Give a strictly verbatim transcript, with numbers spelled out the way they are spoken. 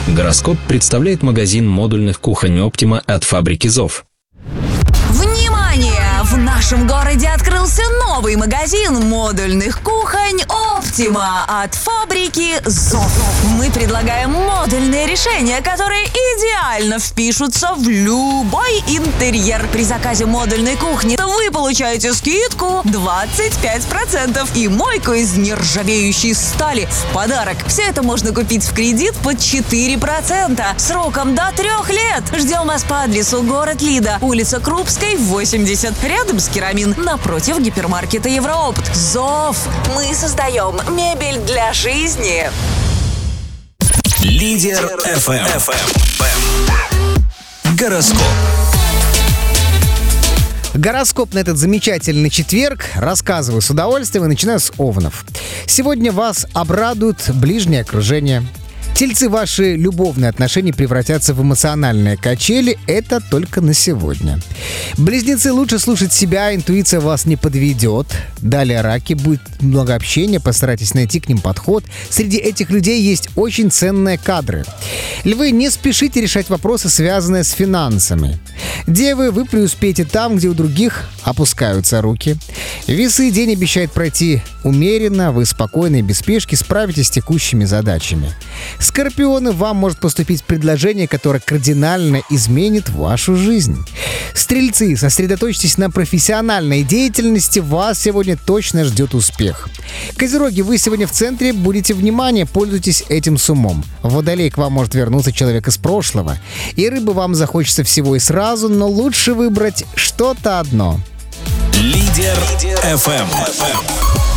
Гороскоп представляет магазин модульных кухонь «Оптима» от фабрики «Зов». Внимание! В нашем городе открылся новый магазин модульных кухонь «Оптима» от фабрики «Зов». Мы предлагаем модульные решения, которые идеально впишутся в любой интерьер. При заказе модульной кухни вы получаете скидку двадцать пять процентов и мойку из нержавеющей стали в подарок. Все это можно купить в кредит под четыре процента сроком до трех лет. Ждем вас по адресу город Лида, улица Крупской, восемьдесят, рядом с Керамин, напротив гипермаркета Евроопт. «Зов». Мы создаем мебель для жизни. Лидер эф эм. Гороскоп. Гороскоп на этот замечательный четверг рассказываю с удовольствием и начинаю с овнов. Сегодня вас обрадует ближнее окружение. Тельцы, ваши любовные отношения превратятся в эмоциональные качели. Это только на сегодня. Близнецы, лучше слушать себя, интуиция вас не подведет. Далее раки, будет много общения, постарайтесь найти к ним подход. Среди этих людей есть очень ценные кадры. Львы, не спешите решать вопросы, связанные с финансами. Девы, вы преуспеете там, где у других опускаются руки. Весы, день обещает пройти умеренно, вы спокойно и без спешки справитесь с текущими задачами. Скорпионы, вам может поступить предложение, которое кардинально изменит вашу жизнь. Стрельцы, сосредоточьтесь на профессиональной деятельности, вас сегодня точно ждет успех. Козероги, вы сегодня в центре, будете внимание, пользуйтесь этим с умом. Водолей, к вам может вернуться человек из прошлого. И рыбы, вам захочется всего и сразу, но лучше выбрать что-то одно. Лидер эф эм.